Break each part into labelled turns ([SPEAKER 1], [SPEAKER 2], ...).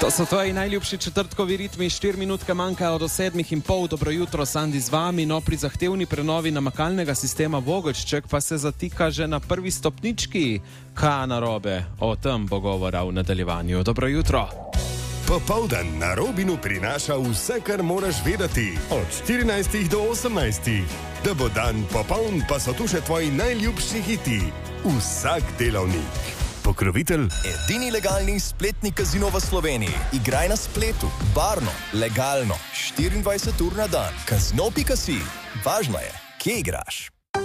[SPEAKER 1] To so tvoji najljubši četrtkovi ritmi, 4 minutke manjkajo do 7:30. Dobro jutro, Sandi z vami. No, pri zahtevni prenovi namakalnega sistema Vogršček pa se zatika že na prvi stopnički. Kaj narobe? O tem bo govora v nadaljevanju. Dobro jutro.
[SPEAKER 2] Popoldan na Robinu prinaša vse, kar moraš vedeti. Od 14 do 18. Da bo dan popoln, pa so tu še tvoji najljubši hiti. Vsak delavnik. Pokrovitelj?
[SPEAKER 3] Edini legalni spletni kazino v Sloveniji. Igraj na spletu, varno, legalno, 24 ur na dan. Kazino.si. Važno je, kje igraš.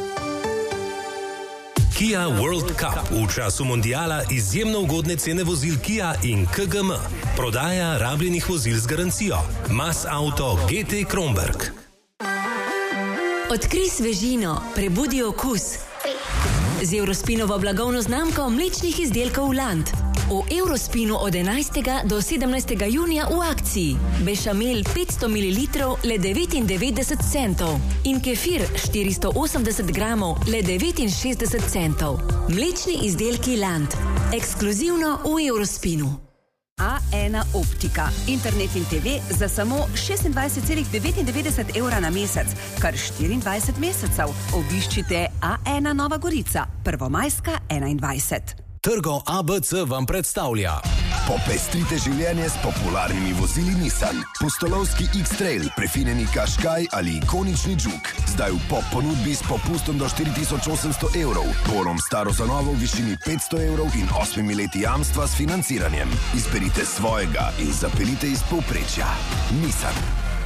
[SPEAKER 4] Kia World Cup. V času mundiala izjemno ugodne cene vozil Kia in KGM. Prodaja rabljenih vozil z garancijo. Mas Auto GT Kronberg.
[SPEAKER 5] Odkrij svežino, prebudi okus. Z Eurospinovo blagovno znamko mlečnih izdelkov Land. V Eurospinu od 11. do 17. junija v akciji. Bešamel 500 ml le 99 centov in kefir 480 gramov le 69 centov. Mlečni izdelki Land. Ekskluzivno v Eurospinu.
[SPEAKER 6] A1 Optika. Internet in TV za samo 26,99 € na mesec, kar 24 mesecev. Obiščite A1 Nova Gorica, Prvomajska 21.
[SPEAKER 7] Trgo ABC vam predstavlja.
[SPEAKER 2] Popestrite življenje s popularnimi vozili Nissan. Pustolovski X-Trail, prefinjeni Qashqai ali ikonični Juke. Zdaj v pop ponudbi s popustom do 4800 €. Polom staro za novo v višini 500 € in 8 leti jamstva s financiranjem. Izberite svojega in zapeljite iz povprečja. Nissan.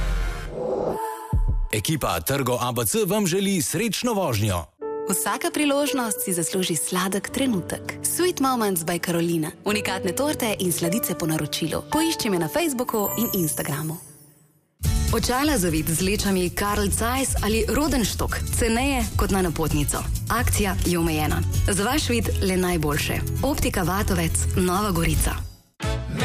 [SPEAKER 7] Ekipa Trgo ABC vam želi srečno vožnjo.
[SPEAKER 8] Vsaka priložnost si zasluži sladek trenutek. Sweet Moments by Carolina. Unikatne torte in sladice po naročilu. Poišči me na Facebooku in Instagramu. Očala za vid z lečami Carl Zeiss ali Rodenstock. Ceneje kot na napotnico. Akcija je omejena. Za vaš vid le najboljše. Optika Vatovec, Nova Gorica.